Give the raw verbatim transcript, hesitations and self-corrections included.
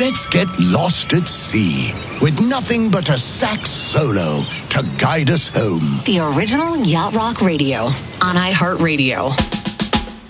Let's get lost at sea with nothing but a sax solo to guide us home. The original Yacht Rock Radio on iHeartRadio.